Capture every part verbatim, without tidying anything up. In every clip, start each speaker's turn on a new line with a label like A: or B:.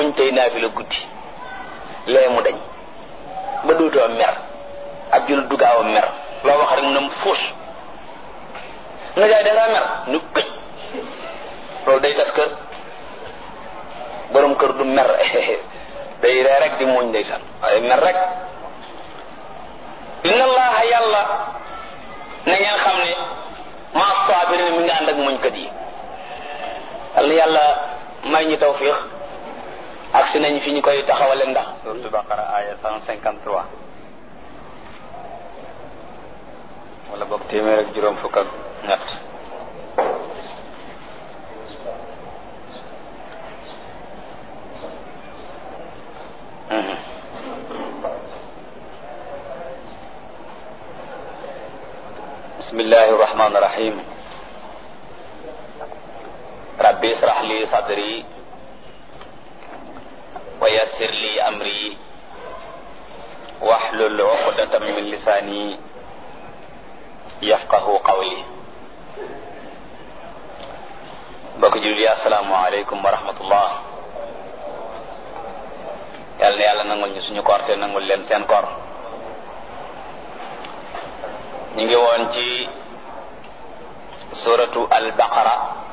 A: muñ tey naa fi la guddi lee mu dañ ba dootoo mer ab jul du gaaw a mer loo wax rek mu ne mu fuus nga jaay dangaa mer nu këj loolu day tas kër borom kër du mer day ree rek di muñ ndeysaan waaye mer rek. inna allaha yàlla na ngeen xam ne maa saabiriin mi nga ànd ak muñkat yi. yàlla yàlla may ñu tawfiix ak si nañ fi ñu koy taxawale ndax suratu Baqara aya cent cinquante-trois wala boog téeméer ak juróom fukk ak ñett. bismillahi rahmaani rahim. rabbi israh li sadri wa yassir li amri wahlul uqdatan min lisani yafqahu qawli. mbokk jullit yi assalaamu aleykum wa rahmatullah. yàlla na yàlla nangul ñu suñu koor te nangul leen seen koor. ñu ngi woon ci suratu al-baqara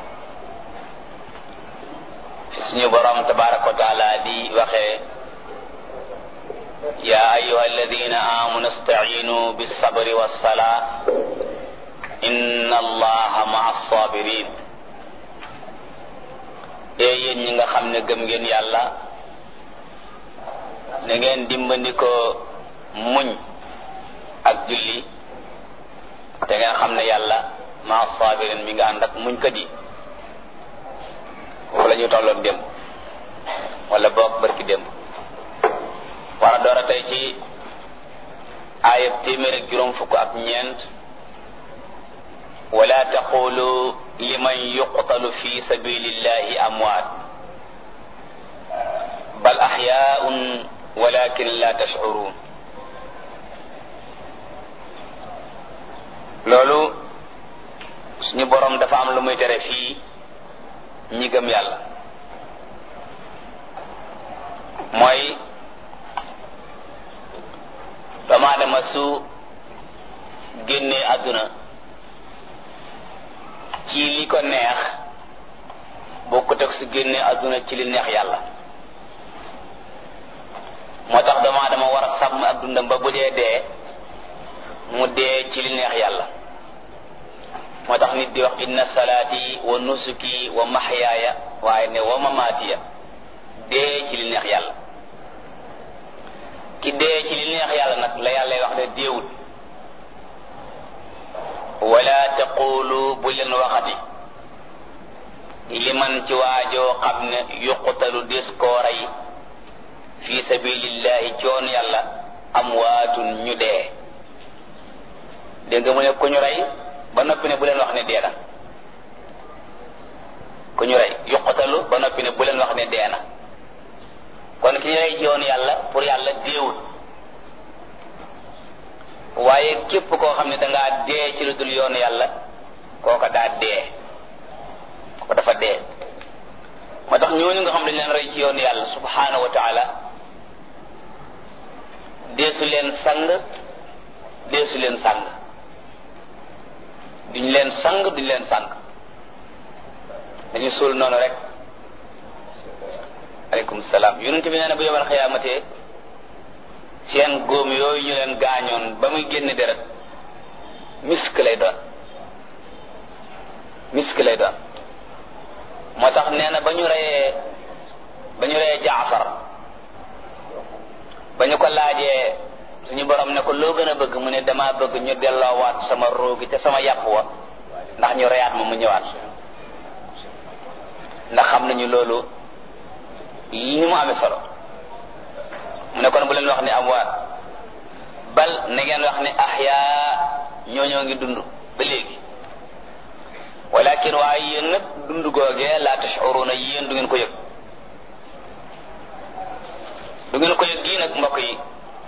A: suñu borom tabaraka wa taala di waxee ya ayyuha alladina amanu ista'inu bis-sabri was-salah inna allaha ma'a as-sabirin. e yéen ñi nga xam ne gëm ngeen yàlla na ngeen dimbandikoo muñ ak julli te ngeen xam ne yàlla ma'a as-sabirin mi nga ànd ak muñ kat yi. foofu la ñu tolloon démb wala boog barki démb war a door a tey ci aayab téeméer ak juróom fukk ak ñeent wala taqulu liman yuqtalu fi sabilillahi amwaat bal ahyaun walakin la tash'urun. loolu suñu borom dafa am lu muy tere fii ñi gëm yàlla mooy doomu aadama su génnee àdduna ci li ko neex bokkut ak su génnee àdduna ci li neex yàlla. moo tax doomu aadama war a sàmm ak dundam ba bu dee dee mu dee ci li neex yàlla. moo tax nit di wax inna salaati wa nusuki wa mahyaaya waaye ne wa mamaatiya dee ci li neex yàlla. ki dee ci li neex yàlla nag la yàlla wax ne deewut. wala taqulu bu leen waxati liman ci waajoo xam ne yuqtalu des koo rey fi sabilillahi coon yàlla amwaatun ñu dee. dégg nga mu ne ku ñu rey ba noppi ne bu leen wax ne dee na. ku ñu rey yuqtalu ba noppi ne bu leen wax ne dee na. kon ki ñu rey ci yoon yàlla pour yàlla deewul. waaye képp koo xam ne dangaa dee ci lu dul yoon yàlla kooka daa dee ko dafa dee. moo tax ñooñu nga xam dañ leen rey ci yoon yàlla subhanahu wa taala deesu leen sang deesu leen sang duñ leen sang duñ leen sang dañu suul noonu rek. aleykum salaam. yonent bi nee na bu yawmal xiyaamate seen góom yooyu ñu leen gaañoon ba muy génn deret misk lay doon misk lay doon. moo tax nee na ba ñu reyee ba ñu reyee Jaafar ba ñu ko laajee suñu borom ne ko loo gën a bëgg mu ne damaa bëgg ñu delloowaat sama roogi te sama yàpp wa ndax ñu reyaat ma mu ñëwaat. ndax xam nañu loolu ni mu amee solo. mu ne kon bu leen wax ne amwaat bal na ngeen wax ne ahyaa ñooñoo ngi dund ba léegi. walakin waaye yéen nag dund googee la tash'uruna yéen du ngeen ko yëg. du ngeen ko yëg gii nag mbokk yi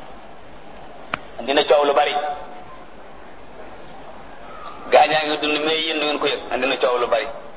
A: dina coow lu bari. gaañaa ngi dund mais yéen du ngeen ko yëg dina coow lu bari.